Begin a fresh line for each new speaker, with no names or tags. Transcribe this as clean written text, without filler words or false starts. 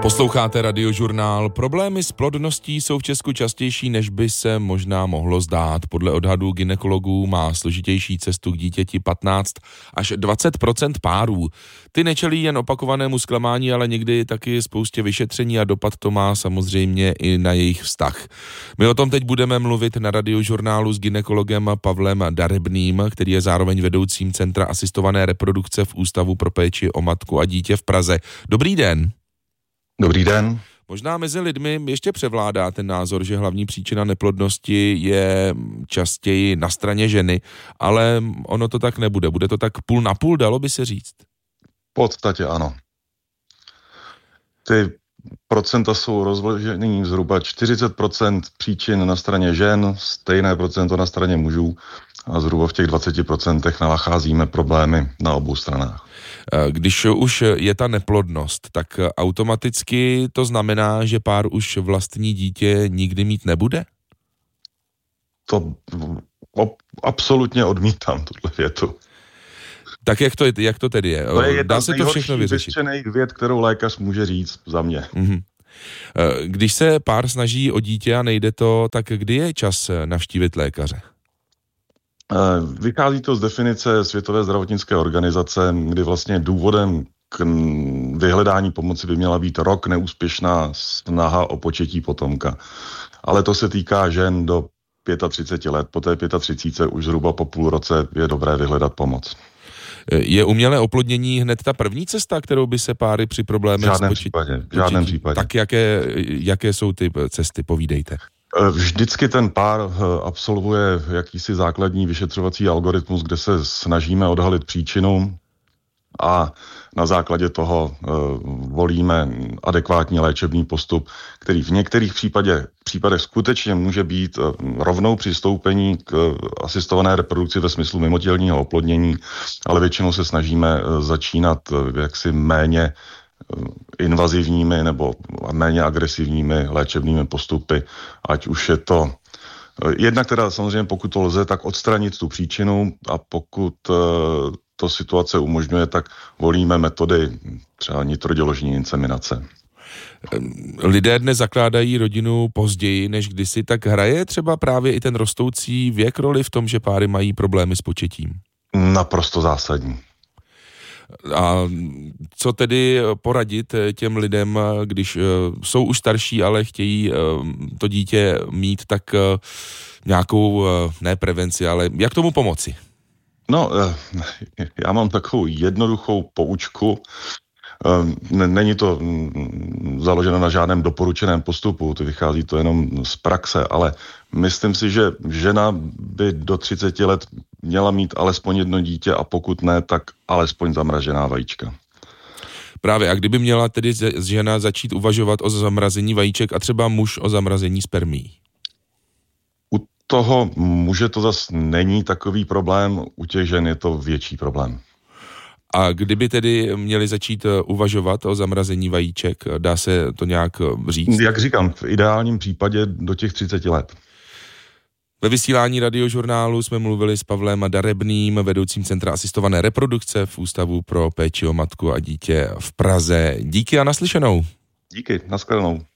Posloucháte Radiožurnál. Problémy s plodností jsou v Česku častější, než by se možná mohlo zdát. Podle odhadů gynekologů má složitější cestu k dítěti 15 až 20% párů. Ty nečelí jen opakovanému zklamání, ale někdy taky spoustě vyšetření a dopad to má samozřejmě i na jejich vztah. My o tom teď budeme mluvit na Radiožurnálu s gynekologem Pavlem Darebným, který je zároveň vedoucím Centra asistované reprodukce v Ústavu pro péči o matku a dítě v Praze. Dobrý den.
Dobrý den.
Možná mezi lidmi ještě převládá ten názor, že hlavní příčina neplodnosti je častěji na straně ženy, ale ono to tak nebude. Bude to tak půl na půl, dalo by se říct?
V podstatě ano. Ty procenta jsou rozložený zhruba 40% příčin na straně žen, stejné procento na straně mužů a zhruba v těch 20% nacházíme problémy na obou stranách.
Když už je ta neplodnost, tak automaticky to znamená, že pár už vlastní dítě nikdy mít nebude?
To absolutně odmítám, tuhle větu.
Tak jak to tedy je?
To je jedna
Dá se to všechno vyřešit?
vyřčených vět, kterou lékař může říct za mě.
Mm-hmm. Když se pár snaží o dítě a nejde to, tak kdy je čas navštívit lékaře?
Vychází to z definice Světové zdravotnické organizace, kdy vlastně důvodem k vyhledání pomoci by měla být rok neúspěšná snaha o početí potomka. Ale to se týká žen do 35 let. Po té 35 už zhruba po půl roce je dobré vyhledat pomoc.
Je umělé oplodnění hned ta první cesta, kterou by se páry při problémech
v žádném případě.
Tak jaké jsou ty cesty, povídejte.
Vždycky ten pár absolvuje jakýsi základní vyšetřovací algoritmus, kde se snažíme odhalit příčinu a na základě toho volíme adekvátní léčebný postup, který v některých případech skutečně může být rovnou přistoupení k asistované reprodukci ve smyslu mimotělního oplodnění, ale většinou se snažíme začínat jaksi méně invazivními nebo méně agresivními léčebnými postupy, ať už je to jednak teda samozřejmě, pokud to lze, tak odstranit tu příčinu a pokud to situace umožňuje, tak volíme metody třeba nitroděložní inseminace.
Lidé dnes zakládají rodinu později než kdysi, tak hraje třeba právě i ten rostoucí věk roli v tom, že páry mají problémy s početím?
Naprosto zásadní.
A co tedy poradit těm lidem, když jsou už starší, ale chtějí to dítě mít, tak nějakou, ne prevenci, ale jak tomu pomoci?
No, já mám takovou jednoduchou poučku. Není to založeno na žádném doporučeném postupu, to vychází to jenom z praxe, ale myslím si, že žena by do 30 let měla mít alespoň jedno dítě a pokud ne, tak alespoň zamražená vajíčka.
Právě, a kdyby měla tedy žena začít uvažovat o zamrazení vajíček a třeba muž o zamrazení spermií?
U toho muže to zase není takový problém, u těch žen je to větší problém.
A kdyby tedy měli začít uvažovat o zamrazení vajíček, dá se to nějak říct?
Jak říkám, v ideálním případě do těch 30 let.
Ve vysílání Radiožurnálu jsme mluvili s Pavlem Darebným, vedoucím Centra asistované reprodukce v Ústavu pro péči o matku a dítě v Praze. Díky a naslyšenou.
Díky, nashledanou.